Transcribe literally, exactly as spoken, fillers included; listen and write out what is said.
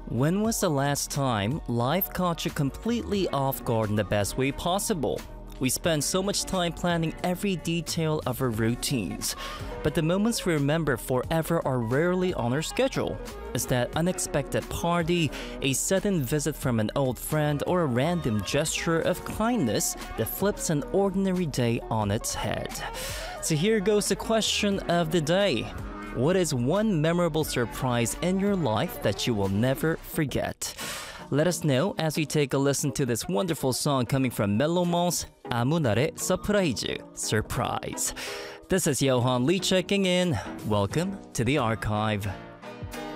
When was the last time life caught you completely off guard in the best way possible? We spend so much time planning every detail of our routines, but the moments we remember forever are rarely on our schedule. It's that unexpected party, a sudden visit from an old friend, or a random gesture of kindness that flips an ordinary day on its head. So here goes the question of the day. What is one memorable surprise in your life that you will never forget? Let us know as we take a listen to this wonderful song coming from Mellomon's 아무 날의 서프라이즈, Surprise. This is Johan Lee checking in. Welcome to the archive.